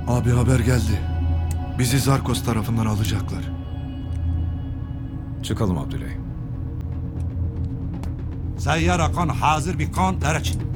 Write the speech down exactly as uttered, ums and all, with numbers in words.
Abi haber geldi. Bizi Zarkos tarafından alacaklar. Çıkalım Abdüley. سيارة كان حاضر بكان درجة